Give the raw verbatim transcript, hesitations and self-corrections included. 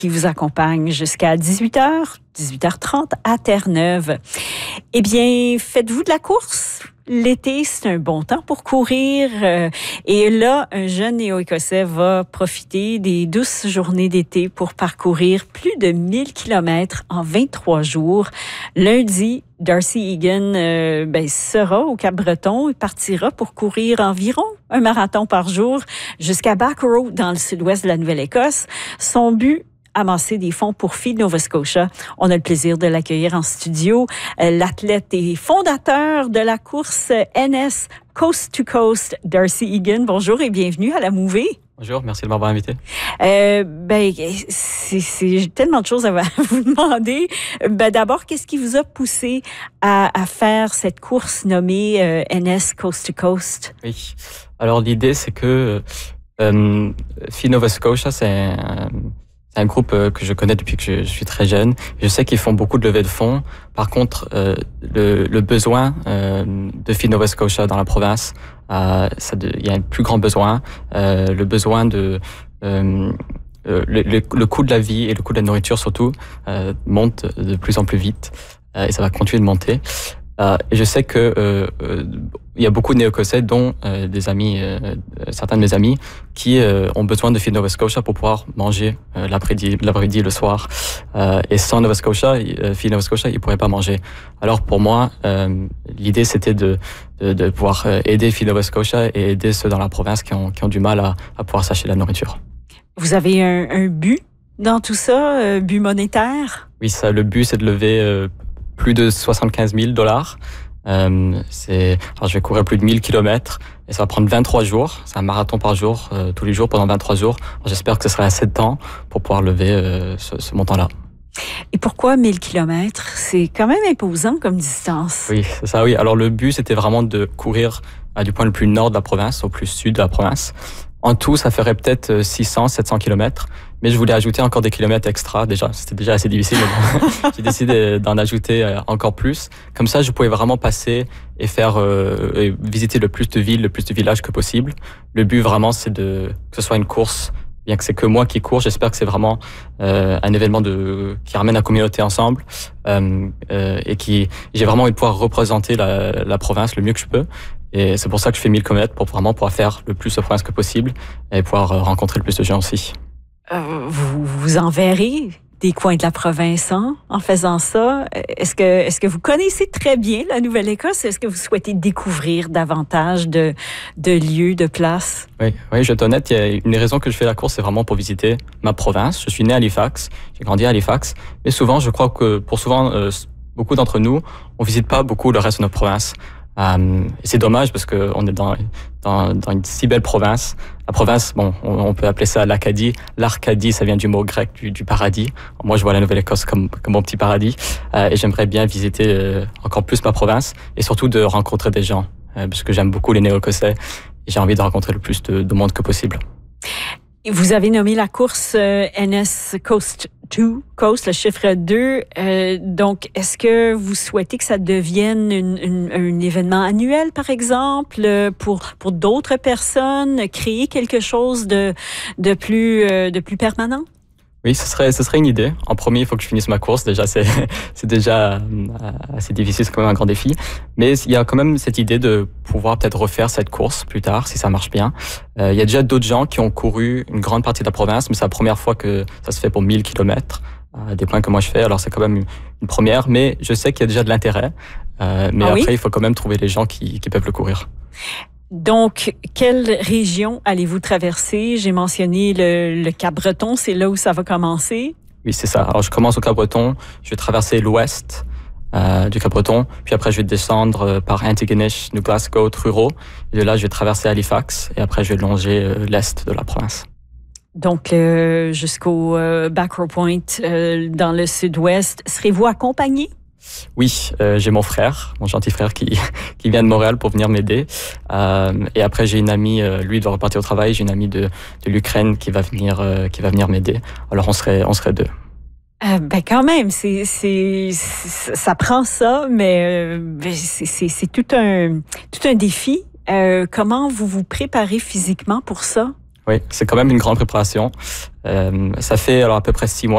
qui vous accompagne jusqu'à dix-huit heures, dix-huit heures trente à Terre-Neuve. Eh bien, faites-vous de la course? L'été, c'est un bon temps pour courir. Euh, et là, un jeune néo-écossais va profiter des douces journées d'été pour parcourir plus de mille kilomètres en vingt-trois jours. Lundi, Darcy Egan euh, ben, sera au Cap-Breton et partira pour courir environ un marathon par jour jusqu'à Backrow, dans le sud-ouest de la Nouvelle-Écosse. Son but, amasser des fonds pour Feed Nova Scotia. On a le plaisir de l'accueillir en studio. L'athlète et fondateur de la course N S Coast to Coast, Darcy Egan. Bonjour et bienvenue à la Mouvée. Bonjour, merci de m'avoir invité. Euh, ben, c'est, c'est j'ai tellement de choses à vous demander. Ben, d'abord, qu'est-ce qui vous a poussé à, à faire cette course nommée euh, N S Coast to Coast? Oui. Alors, l'idée, c'est que euh, Feed Nova Scotia, c'est un, c'est un groupe que je connais depuis que je, je suis très jeune. Je sais qu'ils font beaucoup de levées de fonds. Par contre, euh, le, le besoin euh, de Feed Nova Scotia dans la province, euh, ça de, il y a un plus grand besoin. Euh, le besoin de... Euh, le, le, le coût de la vie et le coût de la nourriture, surtout, euh, monte de plus en plus vite. Euh, et ça va continuer de monter. Euh, et je sais que euh, euh, il y a beaucoup de Néo-Écossais, dont euh, des amis, euh, certains de mes amis, qui euh, ont besoin de Feed Nova Scotia pour pouvoir manger euh, l'après-midi, l'après-midi, le soir. Euh, et sans Nova Scotia, euh, Feed Nova Scotia, ils pourraient pas manger. Alors pour moi, euh, l'idée c'était de, de, de pouvoir aider Feed Nova Scotia et aider ceux dans la province qui ont, qui ont du mal à, à pouvoir s'acheter de la nourriture. Vous avez un, un but dans tout ça, un but monétaire? Oui, ça, le but c'est de lever euh, plus de soixante-quinze mille dollars. Euh, c'est, alors je vais courir plus de mille kilomètres et ça va prendre vingt-trois jours. C'est un marathon par jour, euh, tous les jours pendant vingt-trois jours. Alors, j'espère que ce sera assez de temps pour pouvoir lever euh, ce, ce montant-là. Et pourquoi mille kilomètres? C'est quand même imposant comme distance. Oui, c'est ça, oui. Alors le but, c'était vraiment de courir à du point le plus nord de la province au plus sud de la province. En tout, ça ferait peut-être six cents, sept cents kilomètres. Mais je voulais ajouter encore des kilomètres extra. Déjà, c'était déjà assez difficile. Mais bon, j'ai décidé d'en ajouter encore plus. Comme ça, je pouvais vraiment passer et faire euh, et visiter le plus de villes, le plus de villages que possible. Le but vraiment, c'est de que ce soit une course. Bien que c'est que moi qui cours, j'espère que c'est vraiment euh, un événement de qui ramène la communauté ensemble euh, euh, et qui j'ai vraiment envie de pouvoir représenter la, la province le mieux que je peux. Et c'est pour ça que je fais mille kilomètres pour vraiment pouvoir faire le plus de province que possible et pouvoir rencontrer le plus de gens aussi. Euh, vous vous enverrez des coins de la province hein, en faisant ça. Est-ce que, est-ce que vous connaissez très bien la Nouvelle-Écosse? Est-ce que vous souhaitez découvrir davantage de, de lieux, de places? Oui, oui, je vais être honnête, il y a une raison que je fais la course, c'est vraiment pour visiter ma province. Je suis né à Halifax, j'ai grandi à Halifax, mais souvent, je crois que pour souvent, euh, beaucoup d'entre nous, on visite pas beaucoup le reste de notre province. Euh, et c'est dommage parce que on est dans, dans, dans une si belle province. La province, bon, on, on peut appeler ça l'Acadie. L'Arcadie, ça vient du mot grec du, du paradis. Moi, je vois la Nouvelle-Écosse comme, comme mon petit paradis. Euh, et j'aimerais bien visiter euh, encore plus ma province et surtout de rencontrer des gens euh, parce que j'aime beaucoup les Néo-Écossais et j'ai envie de rencontrer le plus de, de monde que possible. Vous avez nommé la course euh, N S Coast to Coast, le chiffre deux. Euh, donc, est-ce que vous souhaitez que ça devienne une, une, un événement annuel, par exemple, pour, pour d'autres personnes, créer quelque chose de, de, plus, euh, de plus permanent? Oui, ce serait, ce serait une idée. En premier, il faut que je finisse ma course. Déjà, c'est, c'est déjà assez difficile, c'est quand même un grand défi. Mais il y a quand même cette idée de pouvoir peut-être refaire cette course plus tard, si ça marche bien. Euh, il y a déjà d'autres gens qui ont couru une grande partie de la province, mais c'est la première fois que ça se fait pour mille kilomètres, euh, des points que moi je fais. Alors, c'est quand même une, une première, mais je sais qu'il y a déjà de l'intérêt. Euh, mais ah après, oui? il faut quand même trouver les gens qui, qui peuvent le courir. Donc, quelle région allez-vous traverser? J'ai mentionné le, le Cap-Breton, c'est là où ça va commencer. Oui, c'est ça. Alors, je commence au Cap-Breton, je vais traverser l'ouest euh, du Cap-Breton, puis après, je vais descendre par Antigonish, New Glasgow, Truro, et de là, je vais traverser Halifax, et après, je vais longer euh, l'est de la province. Donc, euh, jusqu'au euh, Backrow Point, euh, dans le sud-ouest. Serez-vous accompagné? Oui, euh, j'ai mon frère, mon gentil frère qui qui vient de Montréal pour venir m'aider. Euh, et après j'ai une amie, euh, lui doit repartir au travail. J'ai une amie de de l'Ukraine qui va venir euh, qui va venir m'aider. Alors on serait on serait deux. Euh, ben quand même, c'est c'est ça prend ça, mais euh, c'est c'est c'est tout un tout un défi. Euh, comment vous vous préparez physiquement pour ça? Oui, c'est quand même une grande préparation. Euh, ça fait alors à peu près six mois